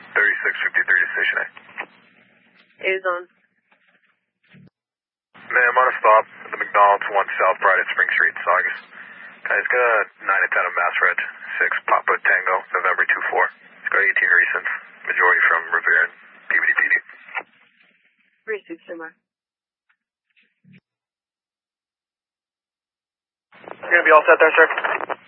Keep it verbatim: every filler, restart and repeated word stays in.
thirty-six fifty-three to Station A. Is on. Ma'am, on a stop at the McDonald's, one South Pride at Spring Street, Saugus. Guys, got a nine and ten of Mass Reg, six Papa Tango, November two four. It's got eighteen recents, majority from Revere and P V D P D. three six, Summer. You're going to be all set there, sir?